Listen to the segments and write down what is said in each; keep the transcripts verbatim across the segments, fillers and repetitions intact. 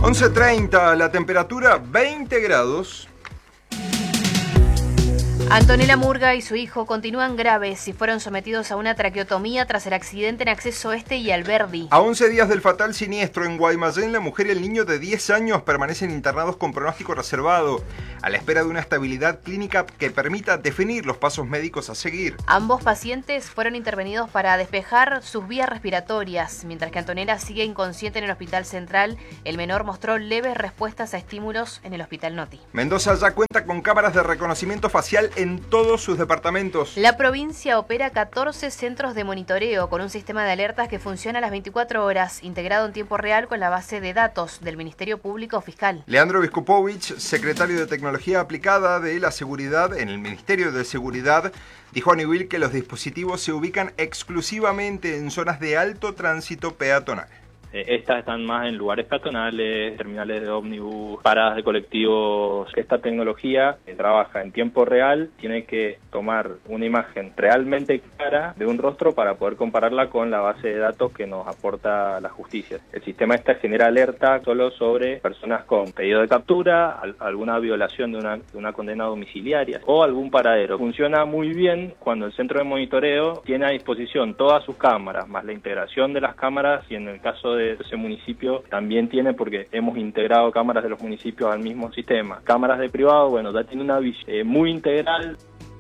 once treinta, la temperatura veinte grados. Antonella Murga y su hijo continúan graves y fueron sometidos a una traqueotomía tras el accidente en Acceso Este y Alberdi. A once días del fatal siniestro en Guaymallén, la mujer y el niño de diez años permanecen internados con pronóstico reservado, a la espera de una estabilidad clínica que permita definir los pasos médicos a seguir. Ambos pacientes fueron intervenidos para despejar sus vías respiratorias. Mientras que Antonella sigue inconsciente en el Hospital Central, el menor mostró leves respuestas a estímulos en el Hospital Noti. Mendoza ya cuenta con cámaras de reconocimiento facial en todos sus departamentos. La provincia opera catorce centros de monitoreo con un sistema de alertas que funciona a las veinticuatro horas, integrado en tiempo real con la base de datos del Ministerio Público Fiscal. Leandro Viskupovich, secretario de Tecnología Aplicada de la Seguridad en el Ministerio de Seguridad, dijo a Niwil que los dispositivos se ubican exclusivamente en zonas de alto tránsito peatonal. Estas están más en lugares peatonales, terminales de ómnibus, paradas de colectivos. Esta tecnología que trabaja en tiempo real tiene que tomar una imagen realmente clara de un rostro para poder compararla con la base de datos que nos aporta la justicia. El sistema este genera alerta solo sobre personas con pedido de captura, al- alguna violación de una, de una condena domiciliaria o algún paradero. Funciona muy bien cuando el centro de monitoreo tiene a disposición todas sus cámaras, más la integración de las cámaras, y en el caso de ese municipio también tiene, porque hemos integrado cámaras de los municipios al mismo sistema. Cámaras de privado, bueno, ya tiene una visión eh, muy integral.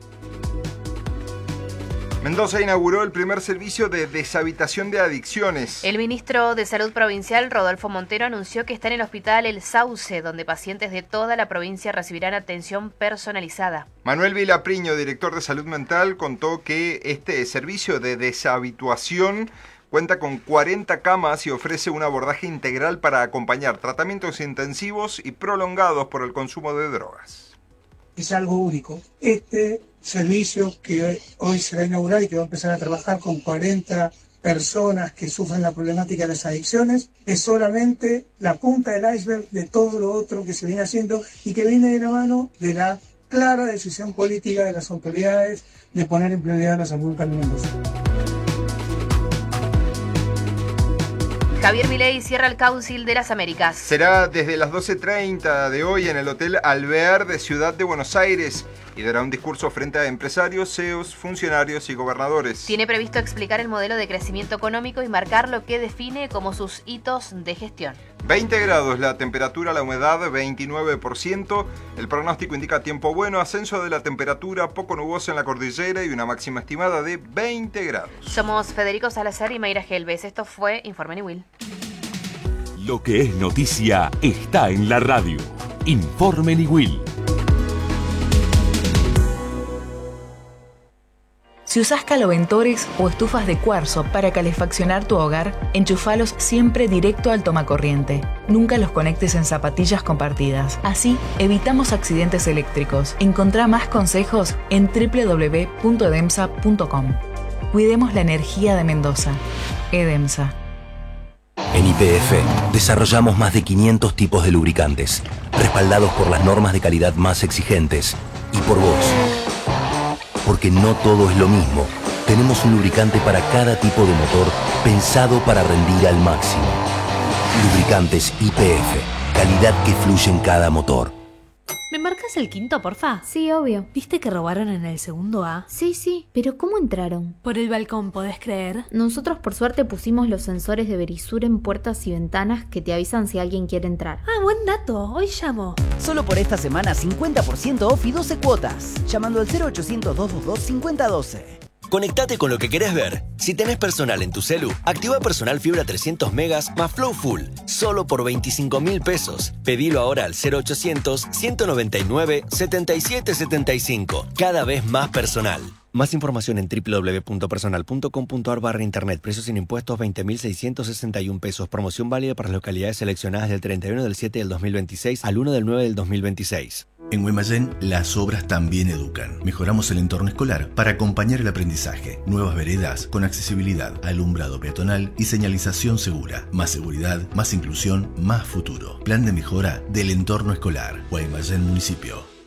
Mendoza inauguró el primer servicio de deshabitación de adicciones. El ministro de Salud Provincial, Rodolfo Montero, anunció que está en el hospital El Sauce, donde pacientes de toda la provincia recibirán atención personalizada. Manuel Vilapriño, director de Salud Mental, contó que este servicio de deshabituación cuenta con cuarenta camas y ofrece un abordaje integral para acompañar tratamientos intensivos y prolongados por el consumo de drogas. Es algo único. Este servicio que hoy se va a inaugurar y que va a empezar a trabajar con cuarenta personas que sufren la problemática de las adicciones es solamente la punta del iceberg de todo lo otro que se viene haciendo y que viene de la mano de la clara decisión política de las autoridades de poner en prioridad la salud en Mendoza. Javier Milei cierra el Council de las Américas. Será desde las doce treinta de hoy en el Hotel Alvear de Ciudad de Buenos Aires y dará un discurso frente a empresarios, C E Os, funcionarios y gobernadores. Tiene previsto explicar el modelo de crecimiento económico y marcar lo que define como sus hitos de gestión. veinte grados la temperatura, la humedad veintinueve por ciento. El pronóstico indica tiempo bueno, ascenso de la temperatura, poco nuboso en la cordillera y una máxima estimada de veinte grados. Somos Federico Salazar y Mayra Gelbes. Esto fue Informe Niwil. Lo que es noticia está en la radio. Informe Niwil. Si usás caloventores o estufas de cuarzo para calefaccionar tu hogar, enchufalos siempre directo al tomacorriente. Nunca los conectes en zapatillas compartidas. Así evitamos accidentes eléctricos. Encontrá más consejos en doble u doble u doble u punto edemsa punto com. Cuidemos la energía de Mendoza. Edemsa. En Y P F desarrollamos más de quinientos tipos de lubricantes, respaldados por las normas de calidad más exigentes y por vos. Porque no todo es lo mismo. Tenemos un lubricante para cada tipo de motor pensado para rendir al máximo. Lubricantes Y P F, calidad que fluye en cada motor. ¿Me marcas el quinto, porfa? Sí, obvio. ¿Viste que robaron en el segundo A? Sí, sí, pero ¿cómo entraron? Por el balcón, ¿podés creer? Nosotros por suerte pusimos los sensores de Verisur en puertas y ventanas que te avisan si alguien quiere entrar. Ah, buen dato. Hoy llamo. Solo por esta semana cincuenta por ciento off y doce cuotas. Llamando al cero ochocientos, dos dos dos, cinco cero uno dos. Conectate con lo que querés ver. Si tenés Personal en tu celu, activa Personal Fibra trescientos megas más Flow Full, solo por veinticinco mil pesos. Pedilo ahora al cero ochocientos, ciento noventa y nueve, setenta y siete setenta y cinco. Cada vez más personal. Más información en doble u doble u doble u punto personal punto com punto ar barra internet. Precios sin impuestos veinte mil seiscientos sesenta y uno pesos. Promoción válida para las localidades seleccionadas del treinta y uno del siete del dos mil veintiséis al uno del nueve del dos mil veintiséis. En Guaymallén, las obras también educan. Mejoramos el entorno escolar para acompañar el aprendizaje. Nuevas veredas con accesibilidad, alumbrado peatonal y señalización segura. Más seguridad, más inclusión, más futuro. Plan de mejora del entorno escolar. Guaymallén Municipio.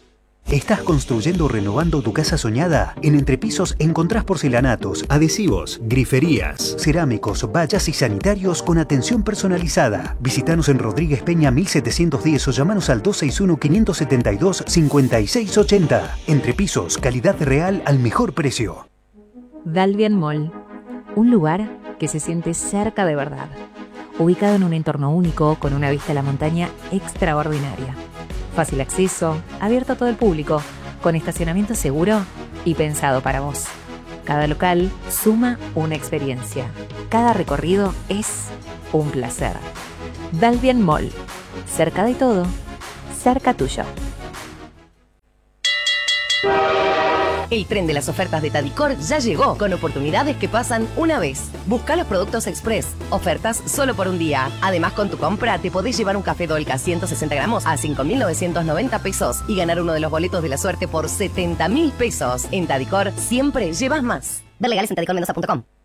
¿Estás construyendo o renovando tu casa soñada? En Entrepisos encontrás porcelanatos, adhesivos, griferías, cerámicos, vallas y sanitarios con atención personalizada. Visítanos en Rodríguez Peña mil setecientos diez o llamanos al dos seis uno, cinco siete dos, cinco seis ocho cero. Entrepisos, calidad real al mejor precio. Dalvian Mall, un lugar que se siente cerca de verdad. Ubicado en un entorno único con una vista a la montaña extraordinaria. Fácil acceso, abierto a todo el público, con estacionamiento seguro y pensado para vos. Cada local suma una experiencia. Cada recorrido es un placer. Dalvian Mall, cerca de todo, cerca tuyo. El tren de las ofertas de Tadicor ya llegó, con oportunidades que pasan una vez. Busca los productos Express, ofertas solo por un día. Además, con tu compra te podés llevar un café Dolca ciento sesenta gramos a cinco mil novecientos noventa pesos y ganar uno de los boletos de la suerte por setenta mil pesos. En Tadicor siempre llevas más. Ver legales en tadicor mendoza punto com.